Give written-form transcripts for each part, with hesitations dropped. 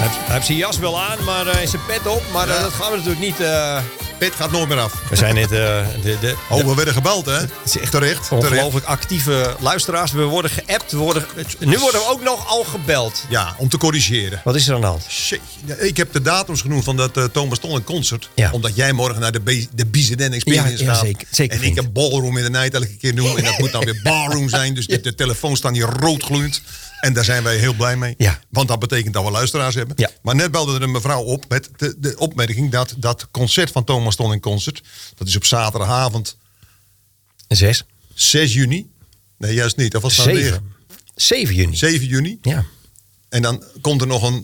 Hij heeft zijn jas wel aan, maar zijn pet op. Maar dat gaan we natuurlijk niet... Pet gaat nooit meer af. We zijn net... we werden gebeld, hè? Terecht. Ongelooflijk actieve luisteraars. We worden geappt. Nu worden we ook nog al gebeld. Ja, om te corrigeren. Wat is er aan de hand? Shit. Ik heb de datums genoemd van dat Thomas Tollen concert. Ja. Omdat jij morgen naar de BZN Experience gaat. Zeker. En ik heb ballroom in de night elke keer noem. En dat moet dan weer ballroom zijn. Dus de telefoon staan hier roodgloeiend. En daar zijn wij heel blij mee. Ja. Want dat betekent dat we luisteraars hebben. Ja. Maar net belde er een mevrouw op met de opmerking dat dat concert van Thomas Tollen concert, dat is op zaterdagavond 6 juni. Nee, juist niet. Dat was 7 juni. 7 juni. Ja. En dan komt er nog een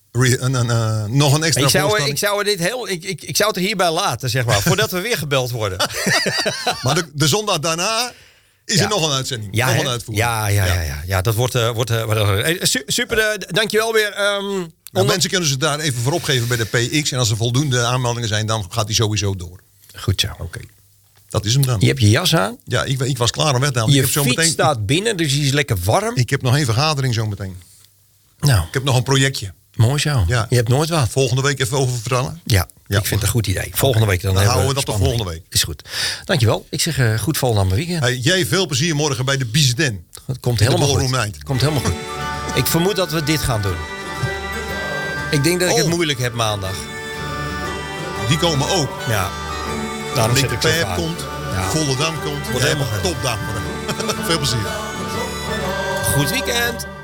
extra voorstelling. Ik zou het er hierbij laten, zeg maar. Voordat we weer gebeld worden. Maar de zondag daarna is er nog een uitzending. Ja, nog een uitvoering. Ja, dat wordt super. Dankjewel weer. Mensen kunnen ze daar even voor opgeven bij de PX. En als er voldoende aanmeldingen zijn, dan gaat die sowieso door. Goed zo. Oké. Dat is hem dan. Je hebt je jas aan. Ja, ik was klaar om weg te halen. Je fiets staat binnen, dus die is lekker warm. Ik heb nog één vergadering zo meteen. Nou. Ik heb nog een projectje. Mooi zo. Ja. Je hebt nooit wat. Volgende week even over vertellen. Ja, ik vind het een goed idee. Volgende week dan houden we dat tot volgende week. Is goed. Dankjewel. Ik zeg goed volgende weekend. Hey, jij veel plezier morgen bij de BZN. Het komt helemaal goed. Komt helemaal goed. Ik vermoed dat we dit gaan doen. Ik denk dat ik het moeilijk heb maandag. Die komen ook. Ja. Daarom zit ik zo vaak. Komt. Ja. Volendam komt. Wordt helemaal topdag morgen. Veel plezier. Goed weekend.